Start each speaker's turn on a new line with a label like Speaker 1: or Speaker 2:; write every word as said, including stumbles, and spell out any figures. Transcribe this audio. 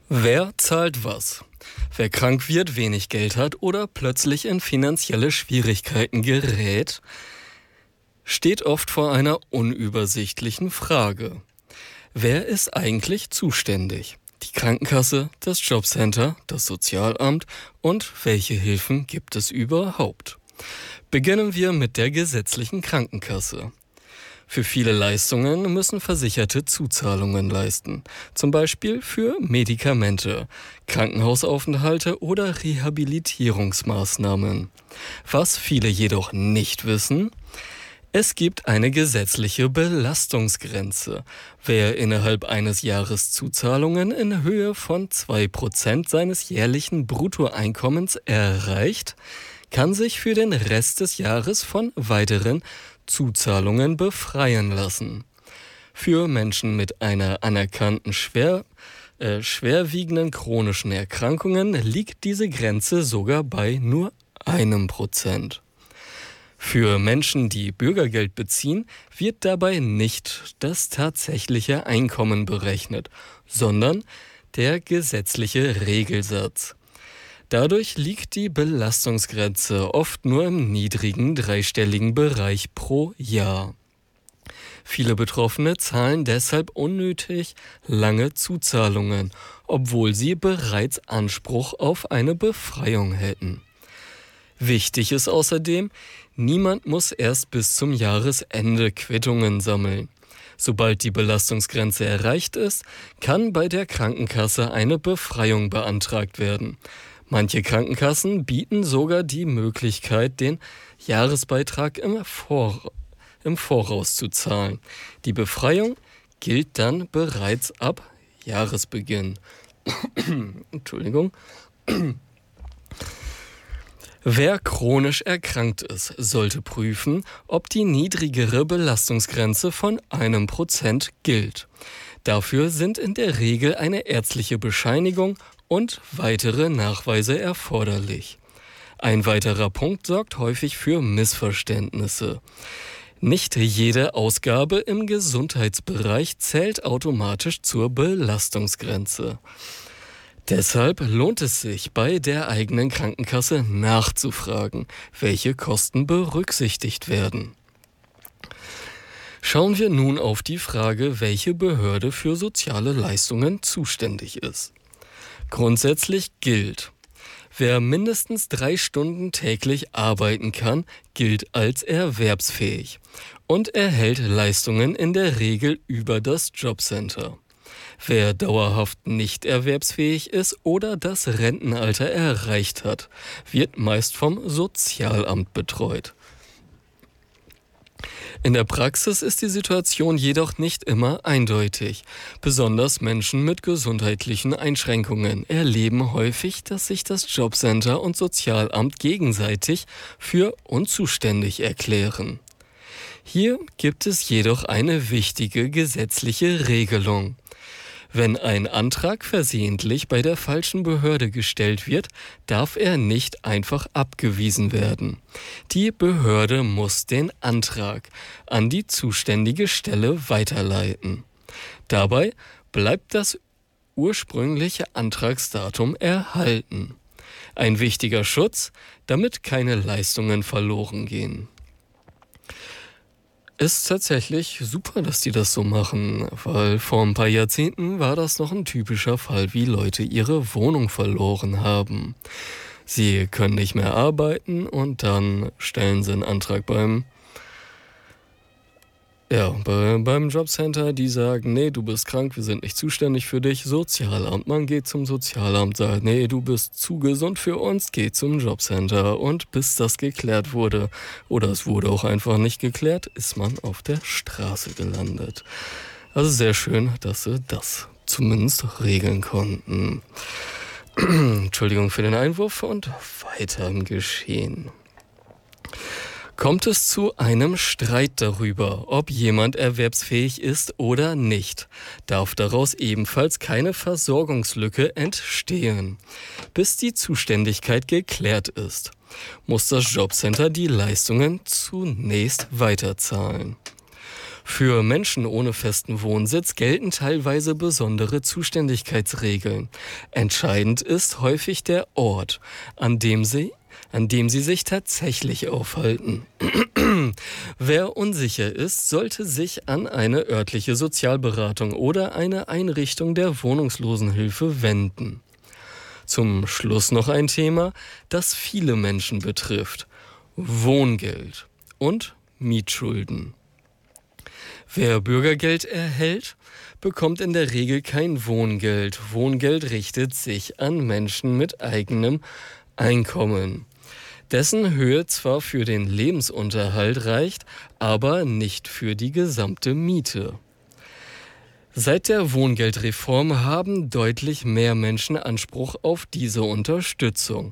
Speaker 1: Wer zahlt was? Wer krank wird, wenig Geld hat oder plötzlich in finanzielle Schwierigkeiten gerät, steht oft vor einer unübersichtlichen Frage. Wer ist eigentlich zuständig? Die Krankenkasse, das Jobcenter, das Sozialamt und welche Hilfen gibt es überhaupt? Beginnen wir mit der gesetzlichen Krankenkasse. Für viele Leistungen müssen Versicherte Zuzahlungen leisten, zum Beispiel für Medikamente, Krankenhausaufenthalte oder Rehabilitierungsmaßnahmen. Was viele jedoch nicht wissen: Es gibt eine gesetzliche Belastungsgrenze. Wer innerhalb eines Jahres Zuzahlungen in Höhe von zwei Prozent seines jährlichen Bruttoeinkommens erreicht, kann sich für den Rest des Jahres von weiteren Zuzahlungen befreien lassen. Für Menschen mit einer anerkannten schwer, äh, schwerwiegenden chronischen Erkrankungen liegt diese Grenze sogar bei nur einem Prozent. Für Menschen, die Bürgergeld beziehen, wird dabei nicht das tatsächliche Einkommen berechnet, sondern der gesetzliche Regelsatz. Dadurch liegt die Belastungsgrenze oft nur im niedrigen dreistelligen Bereich pro Jahr. Viele Betroffene zahlen deshalb unnötig lange Zuzahlungen, obwohl sie bereits Anspruch auf eine Befreiung hätten. Wichtig ist außerdem, niemand muss erst bis zum Jahresende Quittungen sammeln. Sobald die Belastungsgrenze erreicht ist, kann bei der Krankenkasse eine Befreiung beantragt werden. Manche Krankenkassen bieten sogar die Möglichkeit, den Jahresbeitrag im, Vor- im Voraus zu zahlen. Die Befreiung gilt dann bereits ab Jahresbeginn. Entschuldigung. Wer chronisch erkrankt ist, sollte prüfen, ob die niedrigere Belastungsgrenze von einem Prozent gilt. Dafür sind in der Regel eine ärztliche Bescheinigung und weitere Nachweise erforderlich. Ein weiterer Punkt sorgt häufig für Missverständnisse. Nicht jede Ausgabe im Gesundheitsbereich zählt automatisch zur Belastungsgrenze. Deshalb lohnt es sich, bei der eigenen Krankenkasse nachzufragen, welche Kosten berücksichtigt werden. Schauen wir nun auf die Frage, welche Behörde für soziale Leistungen zuständig ist. Grundsätzlich gilt: Wer mindestens drei Stunden täglich arbeiten kann, gilt als erwerbsfähig und erhält Leistungen in der Regel über das Jobcenter. Wer dauerhaft nicht erwerbsfähig ist oder das Rentenalter erreicht hat, wird meist vom Sozialamt betreut. In der Praxis ist die Situation jedoch nicht immer eindeutig. Besonders Menschen mit gesundheitlichen Einschränkungen erleben häufig, dass sich das Jobcenter und Sozialamt gegenseitig für unzuständig erklären. Hier gibt es jedoch eine wichtige gesetzliche Regelung. Wenn ein Antrag versehentlich bei der falschen Behörde gestellt wird, darf er nicht einfach abgewiesen werden. Die Behörde muss den Antrag an die zuständige Stelle weiterleiten. Dabei bleibt das ursprüngliche Antragsdatum erhalten. Ein wichtiger Schutz, damit keine Leistungen verloren gehen. Ist tatsächlich super, dass die das so machen, weil vor ein paar Jahrzehnten war das noch ein typischer Fall, wie Leute ihre Wohnung verloren haben. Sie können nicht mehr arbeiten und dann stellen sie einen Antrag beim, ja, bei, beim Jobcenter, die sagen: Nee, du bist krank, wir sind nicht zuständig für dich. Sozialamt, man geht zum Sozialamt, sagt: Nee, du bist zu gesund für uns, geh zum Jobcenter. Und bis das geklärt wurde, oder es wurde auch einfach nicht geklärt, ist man auf der Straße gelandet. Also sehr schön, dass sie das zumindest regeln konnten. Entschuldigung für den Einwurf und weiter im Geschehen. Kommt es zu einem Streit darüber, ob jemand erwerbsfähig ist oder nicht, darf daraus ebenfalls keine Versorgungslücke entstehen. Bis die Zuständigkeit geklärt ist, muss das Jobcenter die Leistungen zunächst weiterzahlen. Für Menschen ohne festen Wohnsitz gelten teilweise besondere Zuständigkeitsregeln. Entscheidend ist häufig der Ort, an dem sie, an dem sie sich tatsächlich aufhalten. Wer unsicher ist, sollte sich an eine örtliche Sozialberatung oder eine Einrichtung der Wohnungslosenhilfe wenden. Zum Schluss noch ein Thema, das viele Menschen betrifft: Wohngeld und Mietschulden. Wer Bürgergeld erhält, bekommt in der Regel kein Wohngeld. Wohngeld richtet sich an Menschen mit eigenem Einkommen, dessen Höhe zwar für den Lebensunterhalt reicht, aber nicht für die gesamte Miete. Seit der Wohngeldreform haben deutlich mehr Menschen Anspruch auf diese Unterstützung.